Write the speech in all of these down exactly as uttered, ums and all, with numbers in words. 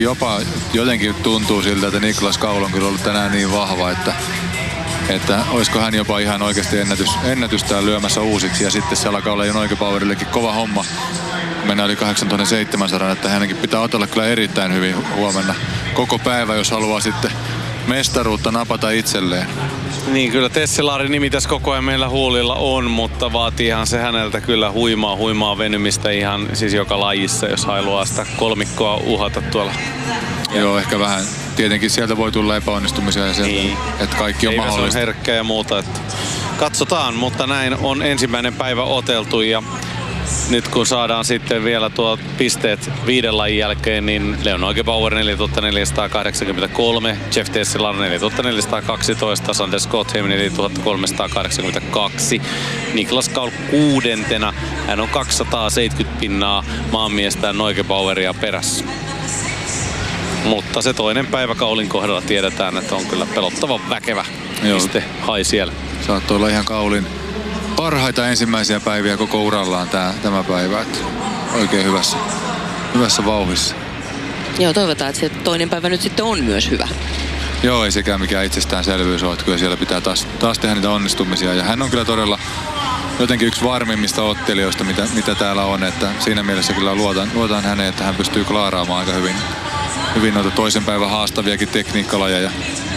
Jopa jotenkin tuntuu siltä, että Niklas Kaul on kyllä ollut tänään niin vahva, että, että olisiko hän jopa ihan oikeasti ennätys, ennätystään lyömässä uusiksi. Ja sitten se alkaa olla jo Noike-Powerillekin kova homma. Mennään yli kahdeksantuhattaseitsemänsataa, että hänenkin pitää otella kyllä erittäin hyvin huomenna koko päivä, jos haluaa sitten mestaruutta napata itselleen. Niin, kyllä Tesselaarin nimi tässä koko ajan meillä huulilla on, mutta vaatiihan se häneltä kyllä huimaa, huimaa venymistä ihan siis joka lajissa, jos haluaa sitä kolmikkoa uhata tuolla. Joo, ehkä vähän. Tietenkin sieltä voi tulla epäonnistumisia ja sieltä, niin. Että kaikki on mahdollista. Eivä se on herkkä ja muuta. Että katsotaan, mutta näin on ensimmäinen päivä oteltu ja nyt kun saadaan sitten vielä tuo pisteet viiden lajin jälkeen, niin Leon Noike-Power neljätuhatta neljäsataakahdeksankymmentäkolme, Jeff Tesselar neljätuhatta neljäsataakaksitoista, Sander Skotheim neljätuhatta kolmesataakahdeksankymmentäkaksi, Niklas Kaul kuudentena. Hän on kaksisataaseitsemänkymmentä pinnaa maanmiestään Noike-Poweria perässä. Mutta se toinen päivä Kaulin kohdalla tiedetään, että on kyllä pelottavan väkevä piste hai siellä. Saattoi olla ihan Kaulin parhaita ensimmäisiä päiviä koko urallaan tää, tämä päivä. Että oikein hyvässä, hyvässä vauhdissa. Joo, toivotaan, että se toinen päivä nyt sitten on myös hyvä. Joo, ei sekään mikään itsestäänselvyys ole, että kyllä siellä pitää taas, taas tehdä niitä onnistumisia. Ja hän on kyllä todella jotenkin yksi varmimmista ottelijoista, mitä, mitä täällä on. Että siinä mielessä kyllä luotan, luotan häneen, että hän pystyy klaaraamaan aika hyvin, hyvin noita toisen päivän haastaviakin tekniikkalajeja.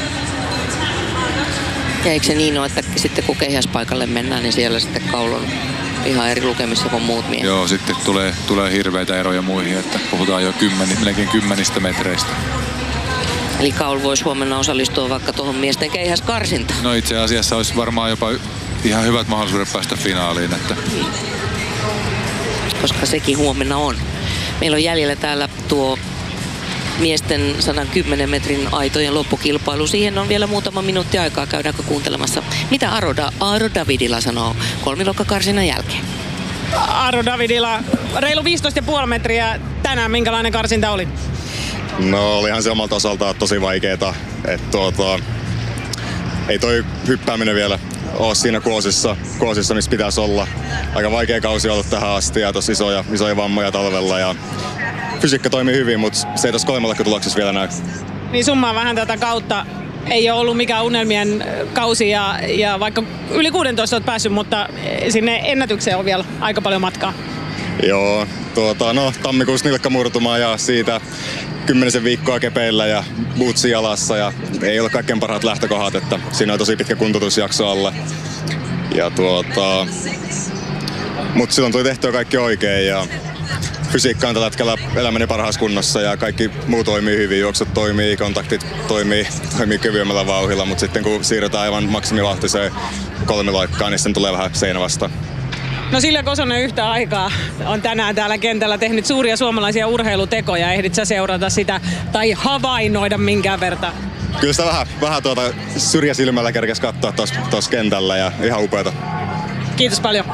Ja eikö se niin ole, että sitten kun keihäspaikalle mennään, niin siellä sitten Kaul on ihan eri lukemissa kuin muut miehet? Joo, sitten tulee, tulee hirveitä eroja muihin, että puhutaan jo kymmeni, melkein kymmenistä metreistä. Eli Kaul voisi huomenna osallistua vaikka tuohon miesten keihäskarsintaan? No itse asiassa olisi varmaan jopa ihan hyvät mahdollisuudet päästä finaaliin. Että... Koska sekin huomenna on. Meillä on jäljellä täällä tuo miesten sata kymmenen metrin aitojen loppukilpailu. Siihen on vielä muutama minuutti aikaa. Käydäänkö kuuntelemassa, mitä Aaro, da, Aaro Davidila sanoo kolmiluokkakarsinnan jälkeen? Aaro Davidila, reilu viisitoista pilkku viisi metriä tänään. Minkälainen karsinta oli? No olihan se omalta osaltaan tosi vaikeeta. Että tuota, ei toi hyppääminen vielä ole siinä kuosissa, kuosissa missä pitäisi olla. Aika vaikea kausi ollut tähän asti ja tosi isoja, isoja vammoja talvella. Ja fysiikka toimii hyvin, mutta se ei tuossa kolmellakkotuloksessa vielä näy. Niin summaa vähän tätä kautta. Ei ole ollut mikään unelmien kausi ja, ja vaikka yli kuusitoista olet päässyt, mutta sinne ennätykseen on vielä aika paljon matkaa. Joo, tuota, no tammikuussa nilkka murtumaan ja siitä kymmenisen viikkoa kepeillä ja bootsi jalassa ja ei ole kaikkein parhaat lähtökohdat, että siinä on tosi pitkä kuntoutusjakso alla. Ja tuota, mutta silloin tuli tehtyä kaikki oikein ja fysiikka on tällä hetkellä elämäni parhaassa kunnossa ja kaikki muu toimii hyvin. Juoksut toimii, kontaktit toimii, toimii kevyemmällä vauhdilla, mutta sitten kun siirrytään aivan maksimivauhtiseen kolmiloikkaan, niin sitten tulee vähän seinä vastaan. No Silja Kosonen yhtä aikaa on tänään täällä kentällä tehnyt suuria suomalaisia urheilutekoja. Ehdit sä seurata sitä tai havainnoida minkään verran? Kyllä sitä vähän, vähän tuota syrjäsilmällä kerkesi katsoa tuossa kentällä ja ihan upeata. Kiitos paljon.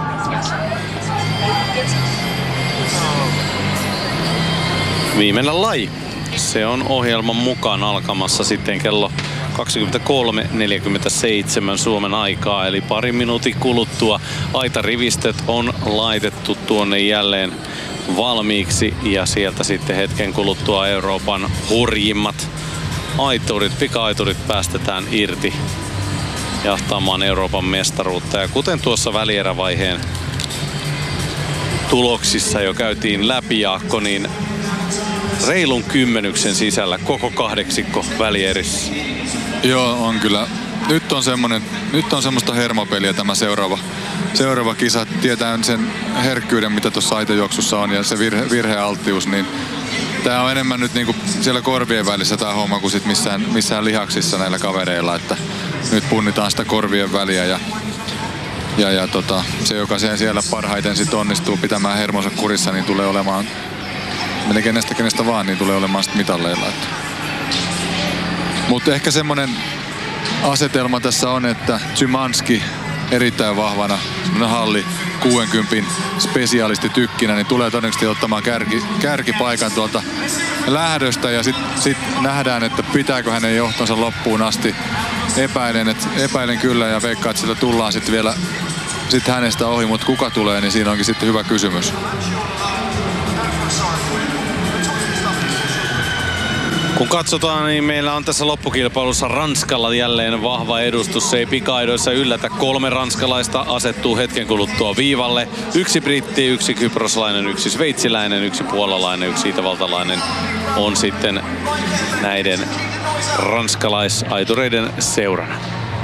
Viimeinen laji. Se on ohjelman mukaan alkamassa sitten kello kaksikymmentäkolme neljäkymmentäseitsemän Suomen aikaa, eli pari minuutin kuluttua aitarivistöt on laitettu tuonne jälleen valmiiksi ja sieltä sitten hetken kuluttua Euroopan hurjimmat aiturit, pika-aiturit päästetään irti jahtaamaan Euroopan mestaruutta. Ja kuten tuossa välierävaiheen tuloksissa jo käytiin läpi, Jaakko, niin reilun kymmenyksen sisällä koko kahdeksikko välierissä. Joo, on kyllä. Nyt on, semmonen, nyt on semmoista hermopeliä tämä seuraava, seuraava kisa. Tietää sen herkkyyden, mitä tuossa aitojuoksussa on ja se virhe, virhealttius, niin tää on enemmän nyt niinku siellä korvien välissä tää homma kuin sit missään, missään lihaksissa näillä kavereilla, että nyt punnitaan sitä korvien väliä ja, ja, ja tota, se, joka sen siellä parhaiten sit onnistuu pitämään hermonsa kurissa, niin tulee olemaan melkein kenestä kenestä vaan, niin tulee olemaan sit mitalleilla. Että. Mutta ehkä semmonen asetelma tässä on, että Zymanski erittäin vahvana, semmonen halli kuusikymmentä spesiaalisti tykkinä, niin tulee todennäköisesti ottamaan kärki, kärkipaikan tuolta lähdöstä ja sitten sit nähdään, että pitääkö hänen johtonsa loppuun asti. Epäilen, et, epäilen kyllä ja veikkaan, että sillä tullaan sitten vielä sit hänestä ohi, mutta kuka tulee, niin siinä onkin sitten hyvä kysymys. Kun katsotaan, niin meillä on tässä loppukilpailussa Ranskalla jälleen vahva edustus. Se ei pikaidoissa yllätä. Kolme ranskalaista asettuu hetken kuluttua viivalle. Yksi britti, yksi kyproslainen, yksi sveitsiläinen, yksi puolalainen, yksi itävaltalainen on sitten näiden ranskalaisaitureiden seurana.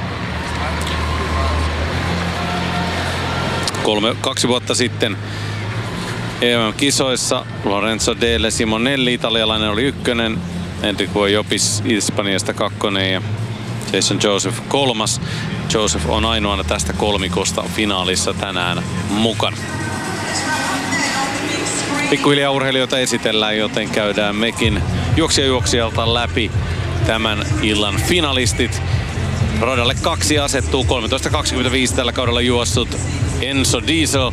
Kolme, kaksi vuotta sitten E M-kisoissa Lorenzo Delle Simonelli, italialainen, oli ykkönen. Enrico Jopis Espanjasta kakkonen ja Jason Joseph kolmas. Joseph on ainoana tästä kolmikosta finaalissa tänään mukana. Pikkuhiljaa urheilijoita esitellään, joten käydään mekin juoksija juoksijalta läpi tämän illan finalistit. Radalle kaksi asettuu, kolmetoista kaksikymmentäviisi tällä kaudella juossut Enzo Diesel.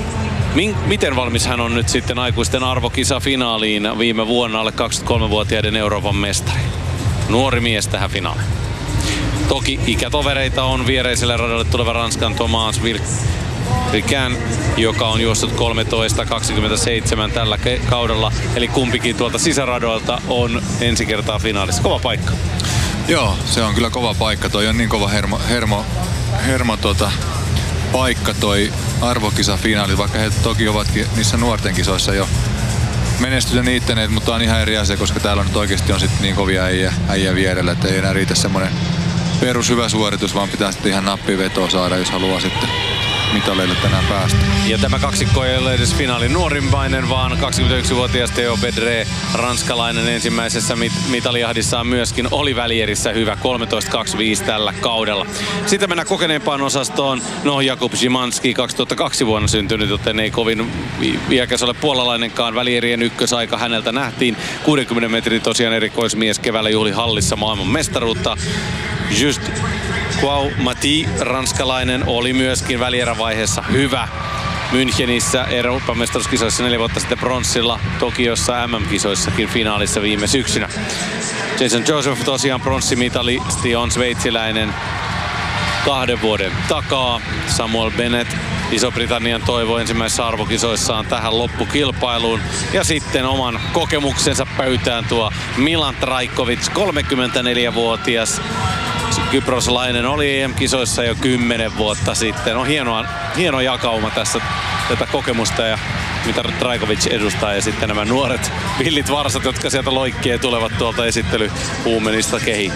Miten valmis hän on nyt sitten aikuisten arvokisafinaaliin viime vuonna alle kaksikymmentäkolmevuotiaiden Euroopan mestari? Nuori mies tähän finaaliin. Toki ikätovereita on viereiselle radalle tuleva Ranskan Thomas Vilquin, joka on juossut kolmetoista kaksikymmentäseitsemän tällä kaudella. Eli kumpikin tuolta sisäradoilta on ensi kertaa finaalissa. Kova paikka. Joo, se on kyllä kova paikka. Toi on niin kova hermo, hermo, hermo tota, paikka toi arvokisafinaali, vaikka he toki ovatkin niissä nuorten kisoissa jo menestyneet niittäneet, mutta on ihan eri asia, koska täällä nyt oikeasti on sit niin kovia äijä, äijä vierellä, että ei enää riitä semmonen perus hyvä suoritus, vaan pitää sitten ihan nappivetoa saada, jos haluaa sitten mitaleille tänään päästä. Ja tämä kaksikko ei ole edes finaalin nuorimmainen, vaan kaksikymmentäyksivuotias Theo Bedre, ranskalainen ensimmäisessä mit- mitalijahdissaan myöskin oli välierissä hyvä, kolmetoista kaksikymmentäviisi tällä kaudella. Sitten mennään kokeneempaan osastoon. No, Jakub Szymanski, kaksituhattakaksi vuonna syntynyt, joten ei kovin iäkäs ole puolalainenkaan. Välierien ykkösaika häneltä nähtiin. kuudenkymmenen metrin tosiaan erikoismies keväällä juhli Hallissa maailman mestaruutta. Just Quau Mati, ranskalainen, oli myöskin välierävaiheessa hyvä. Münchenissä Euroopan mestaruuskisoissa neljä vuotta sitten pronssilla, Tokiossa M M-kisoissakin finaalissa viime syksynä. Jason Joseph tosiaan pronssimitalisti on sveitsiläinen kahden vuoden takaa. Samuel Bennett, Iso-Britannian toivo ensimmäisessä arvokisoissaan tähän loppukilpailuun. Ja sitten oman kokemuksensa pöytään tuo Milan Trajkovic, kolmekymmentäneljävuotias. Kyproslainen oli E M-kisoissa jo kymmenen vuotta sitten. On hienoa, hieno jakauma tässä tätä kokemusta ja mitä Trajkovic edustaa ja sitten nämä nuoret villit varsat, jotka sieltä loikkien tulevat tuolta esittelyhuumenista kehiin.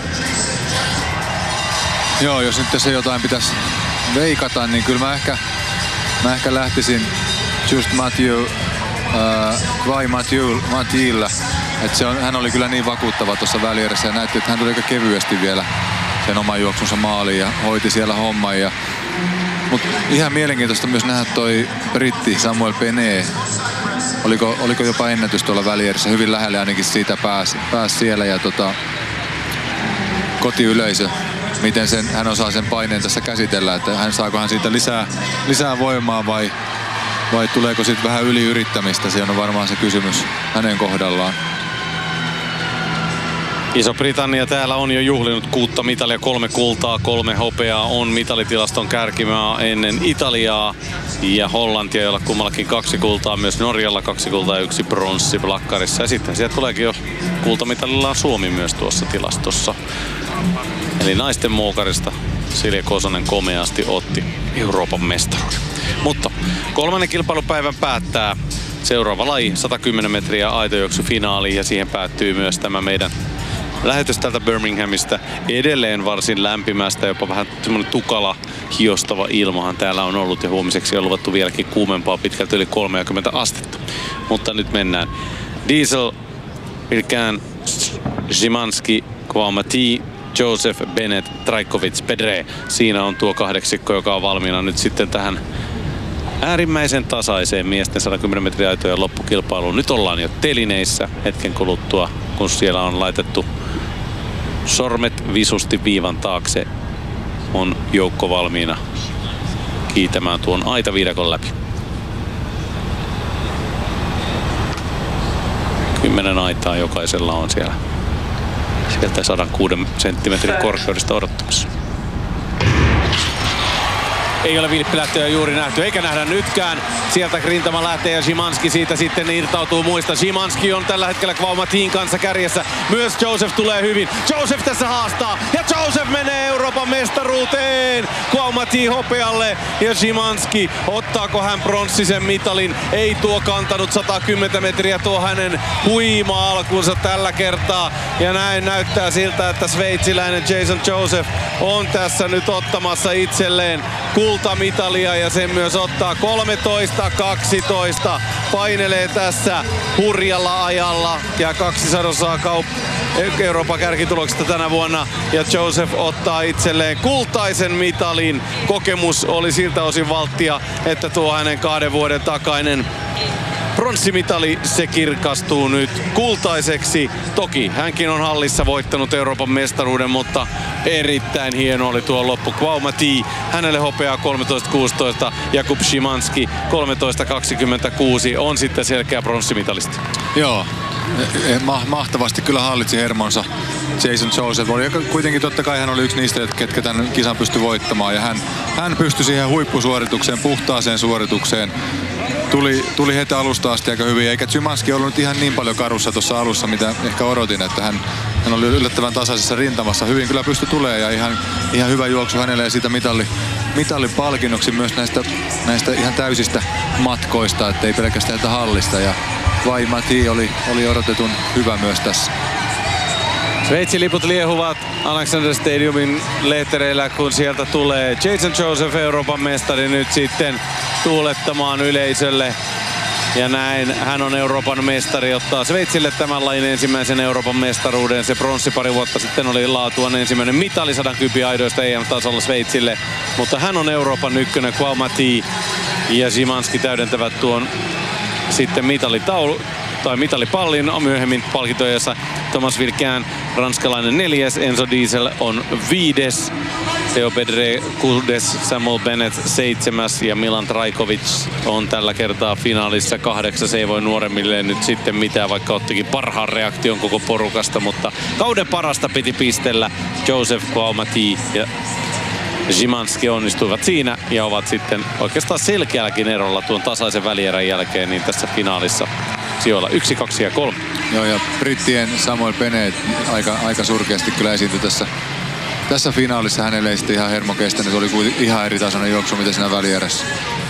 Joo, jos nyt tässä jotain pitäisi veikata, niin kyllä mä ehkä, mä ehkä lähtisin Just Mathieu, äh, vai Mathieu, Mathieulla. Että se on, hän oli kyllä niin vakuuttava tuossa välierissä ja näytti, että hän tuli aika kevyesti vielä sen oman juoksunsa maaliin ja hoiti siellä homman. Ja, mutta ihan mielenkiintoista myös nähdä toi britti Samuel Penet. Oliko, oliko jopa ennätys tuolla välierissä, hyvin lähelle ainakin siitä pääsi, pääsi siellä ja tota, kotiyleisö. Miten sen, hän osaa sen paineen tässä käsitellä, että hän saako hän siitä lisää, lisää voimaa vai, vai tuleeko sitten vähän yliyrittämistä, se on varmaan se kysymys hänen kohdallaan. Iso-Britannia täällä on jo juhlinut kuutta mitalia, kolme kultaa, kolme hopeaa, on mitalitilaston kärkimaa ennen Italiaa ja Hollantia, jolla kummallakin kaksi kultaa, myös Norjalla kaksi kultaa ja yksi bronssi plakkarissa. Ja sitten sieltä tuleekin jo kultamitalillaan Suomi myös tuossa tilastossa. Eli naisten muukarista Silja Kosonen komeasti otti Euroopan mestaruuden. Mutta kolmannen kilpailupäivän päättää seuraava laji, sata kymmenen metriä aitojuoksu finaali ja siihen päättyy myös tämä meidän lähetys täältä Birminghamista. Edelleen varsin lämpimästä, jopa vähän semmoinen tukala, hiostava ilmahan täällä on ollut ja huomiseksi on luvattu vieläkin kuumempaa, pitkälti yli kolmekymmentä astetta. Mutta nyt mennään. Diesel, Vilquin, Szymanski, Quau Mati, Joseph, Bennett, Trajkovic, Bedre. Siinä on tuo kahdeksikko, joka on valmiina nyt sitten tähän äärimmäisen tasaiseen miesten sata kymmenen metriä aitojen loppukilpailuun. Nyt ollaan jo telineissä hetken kuluttua, kun siellä on laitettu sormet visusti viivan taakse. On joukko valmiina kiitämään tuon aitaviidakon läpi. Kymmenen aitaa jokaisella on siellä. Sieltä sata kuusi senttimetrin korkeudesta odottamassa. ei ole vilppilähtöjä juuri nähty, eikä nähdä nytkään. Sieltä rintama lähtee ja Szymanski siitä sitten irtautuu muista. Szymanski on tällä hetkellä Kvaumatin kanssa kärjessä. Myös Joseph tulee hyvin. Joseph tässä haastaa ja Joseph menee Euroopan mestaruuteen. Kvaumatin hopealle ja Szymanski, ottaako hän pronssisen mitalin? Ei tuo kantanut sata kymmenen metriä tuo hänen huima alkunsa tällä kertaa. Ja näin näyttää siltä, että sveitsiläinen Jason Joseph on tässä nyt ottamassa itselleen kultamitalia ja sen myös ottaa kolmetoista kaksitoista. Painelee tässä hurjalla ajalla ja kaksisataa kaup- Euroopan kärkituloksesta tänä vuonna. Ja Joseph ottaa itselleen kultaisen mitalin. Kokemus oli siltä osin valttia, että tuo hänen kahden vuoden takainen pronssimitali, se kirkastuu nyt kultaiseksi. Toki hänkin on hallissa voittanut Euroopan mestaruuden, mutta erittäin hieno oli tuo loppu. Kvaumati, hänelle hopeaa kolmetoista kuusitoista. Jakub Szymanski kolmetoista kaksikymmentäkuusi on sitten selkeä pronssimitalisti. Joo, ma- mahtavasti kyllä hallitsi hermonsa Jason Joseph. Oli kuitenkin totta kai hän oli yksi niistä, ketkä tämän kisan pystyi voittamaan. Ja hän, hän pystyi siihen huippusuoritukseen, puhtaaseen suoritukseen. Tuli, tuli heti alusta asti aika hyvin, eikä Szymanski ollut nyt ihan niin paljon karussa tuossa alussa, mitä ehkä odotin, että hän, hän oli yllättävän tasaisessa rintamassa. Hyvin kyllä pystyi tulemaan ja ihan, ihan hyvä juoksu hänelle ja siitä mitalli, mitallipalkinnoksi myös näistä, näistä ihan täysistä matkoista, ettei pelkästään tätä hallista. Ja Kvaumati oli, oli odotetun hyvä myös tässä. Sveitsin liput liehuvat Alexander Stadiumin lehtereillä, kun sieltä tulee Jason Joseph, Euroopan mestari, nyt sitten tuulettamaan yleisölle. Ja näin hän on Euroopan mestari, ottaa Sveitsille tämän lajin ensimmäisen Euroopan mestaruuden. Se pronssi pari vuotta sitten oli laatuan ensimmäinen mitali sata kymmenen aidoista E M-tasolla Sveitsille. Mutta hän on Euroopan ykkönen. Kvaumati ja Szymanski täydentävät tuon sitten mitalitaulu tai mitalipallin on myöhemmin palkintoissa. Thomas Virkään ranskalainen neljäs, Enzo Diesel on viides, Theo Pedre kuudes, Samuel Bennett seitsemäs ja Milan Trajkovic on tällä kertaa finaalissa kahdeksas. Ei voi nuoremmille nyt sitten mitään, vaikka ottikin parhaan reaktion koko porukasta, mutta kauden parasta piti pistellä. Joseph, Kvaumati ja Szymanski onnistuivat siinä ja ovat sitten oikeastaan selkeälläkin erolla tuon tasaisen välierän jälkeen niin tässä finaalissa sijoilla yksi, kaksi ja kolme. Joo, ja brittien Samuel Bennett aika, aika surkeasti kyllä esiintyi tässä, tässä finaalissa. Hänelle ei sitten ihan hermo kestänyt. Oli kuitenkin ihan eri tasoinen juoksu, mitä siinä välierässä.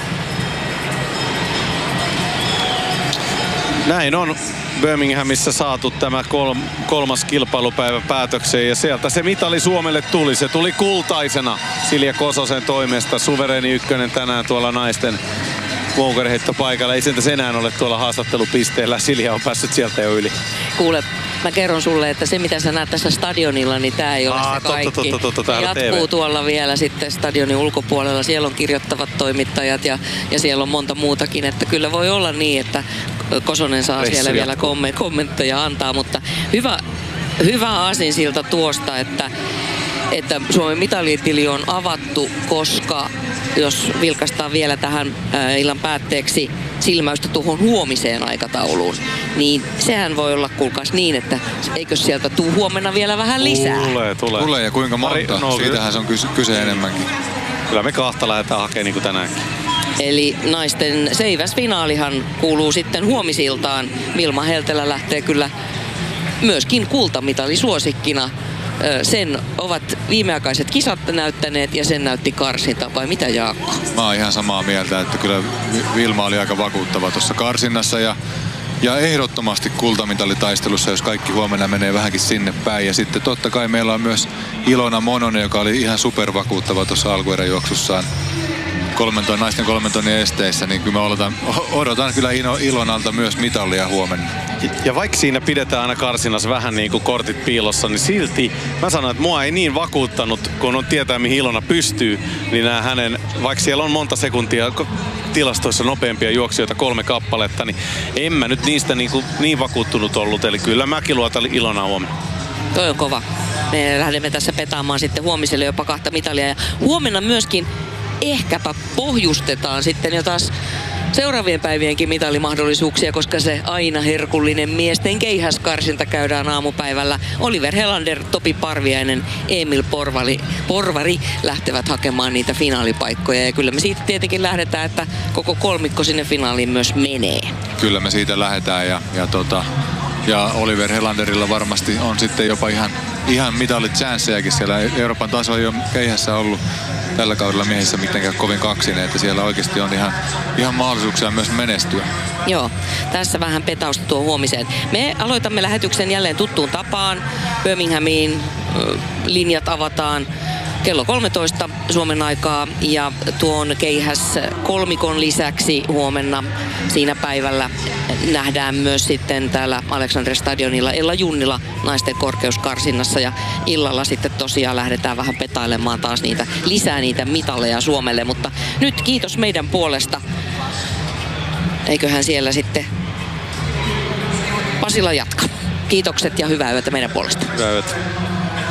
Näin on Birminghamissa saatu tämä kolm, kolmas kilpailupäivä päätökseen ja sieltä se mitali Suomelle tuli. Se tuli kultaisena Silja Kososen toimesta. Suvereeni ykkönen tänään tuolla naisten Moukarheittopaikalla. Ei sentäs enää ole tuolla haastattelupisteellä. Silja on päässyt sieltä jo yli. Kuule, mä kerron sulle, että se mitä sä näet tässä stadionilla, niin tää ei ole Aa, se kaikki. Totta, totta, totta, jatkuu T V. tuolla vielä sitten stadionin ulkopuolella. Siellä on kirjoittavat toimittajat ja, ja siellä on monta muutakin. Että kyllä voi olla niin, että Kosonen saa Pressu siellä vielä jatkuu. kommentteja antaa. Mutta hyvä, hyvä aasinsilta tuosta, että, että Suomen mitalitili on avattu, koska jos vilkaistaan vielä tähän äh, illan päätteeksi silmäystä tuohon huomiseen aikatauluun, niin sehän voi olla, kuulkaas niin, että eikö sieltä tuu huomenna vielä vähän lisää? Tulee, tulee. Tulee ja kuinka monta? Pari- no, Siitähän se on kyse, kyse enemmänkin. Kyllä me kahta lähdetään hakemaan niin kuin tänäänkin. Eli naisten seiväsfinaalihan kuuluu sitten huomisiltaan. Vilma Heltelä lähtee kyllä myöskin kultamitali suosikkina. Sen ovat viimeaikaiset kisat näyttäneet ja sen näytti karsinta, vai mitä Jaakko? Mä oon ihan samaa mieltä, että kyllä Vilma oli aika vakuuttava tuossa karsinnassa ja, ja ehdottomasti kultamitaalitaistelussa, jos kaikki huomenna menee vähänkin sinne päin. Ja sitten totta kai meillä on myös Ilona Mononen, joka oli ihan supervakuuttava tuossa alkuerän juoksussaan kolmen ton, naisten kolmen tonnin esteissä, niin kyllä mä odotan, odotan kyllä Ilonalta myös mitalia huomenna. Ja vaikka siinä pidetään aina karsinnassa vähän niin kuin kortit piilossa, niin silti mä sanon, että mua ei niin vakuuttanut, kun on tietää mihin Ilona pystyy, niin nämä hänen, vaikka siellä on monta sekuntia tilastoissa nopeampia juoksijoita, kolme kappaletta, niin en mä nyt niistä niin, kuin, niin vakuuttunut ollut. Eli kyllä mäkin luotan Ilona huomenna. Toi on kova. Me lähdemme tässä petaamaan sitten huomiselle jopa kahta mitalia. Ja huomenna myöskin ehkäpä pohjustetaan sitten jo taas seuraavien päivienkin mitalimahdollisuuksia, koska se aina herkullinen miesten keihäskarsinta käydään aamupäivällä. Oliver Helander, Topi Parviainen, Emil Porvari, Porvari lähtevät hakemaan niitä finaalipaikkoja. Ja kyllä me siitä tietenkin lähdetään, että koko kolmikko sinne finaaliin myös menee. Kyllä me siitä lähdetään ja, ja, tota, ja Oliver Helanderilla varmasti on sitten jopa ihan, ihan mitalit chancejakin. Siellä Euroopan taso ei ole keihässä ollut tällä kaudella miehissä mitenkään kovin kaksinen, että siellä oikeasti on ihan, ihan mahdollisuuksia myös menestyä. Joo, tässä vähän petausta tuo huomiseen. Me aloitamme lähetyksen jälleen tuttuun tapaan. Birminghamiin linjat avataan kello kolmetoista Suomen aikaa ja tuon keihäs kolmikon lisäksi huomenna siinä päivällä nähdään myös sitten täällä Alexander Stadionilla Ella Junnila naisten korkeuskarsinnassa ja illalla sitten tosiaan lähdetään vähän petailemaan taas niitä, lisää niitä mitaleja Suomelle, mutta nyt kiitos meidän puolesta. Eiköhän siellä sitten Pasila jatka. Kiitokset ja hyvää yötä meidän puolesta. Hyvää yötä.